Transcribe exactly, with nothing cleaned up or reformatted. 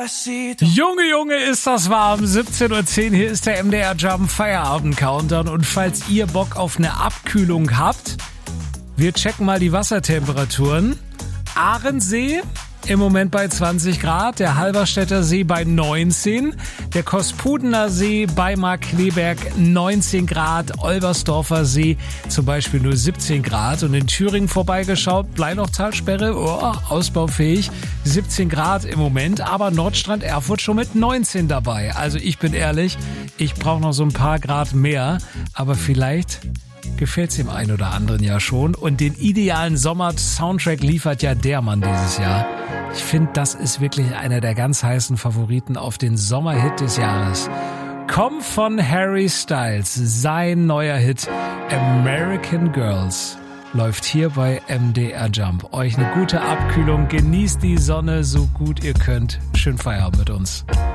Despacito. Junge, Junge, ist das warm. siebzehn Uhr zehn, hier ist der M D R Jump Feierabend Countdown. Und falls ihr Bock auf eine Abkühlung habt, wir checken mal die Wassertemperaturen. Ahrensee im Moment bei zwanzig Grad, der Halberstädter See bei neunzehn, der Kospudener See bei Markkleeberg neunzehn Grad, Olbersdorfer See zum Beispiel nur siebzehn Grad und in Thüringen vorbeigeschaut, Bleilochtalsperre, oh, ausbaufähig, siebzehn Grad im Moment, aber Nordstrand Erfurt schon mit neunzehn dabei. Also ich bin ehrlich, ich brauche noch so ein paar Grad mehr, aber vielleicht gefällt's dem einen oder anderen ja schon. Und den idealen Sommer-Soundtrack liefert ja der Mann dieses Jahr. Ich finde, das ist wirklich einer der ganz heißen Favoriten auf den Sommerhit des Jahres. Kommt von Harry Styles. Sein neuer Hit American Girls läuft hier bei M D R Jump. Euch eine gute Abkühlung. Genießt die Sonne so gut ihr könnt. Schönen Feierabend mit uns.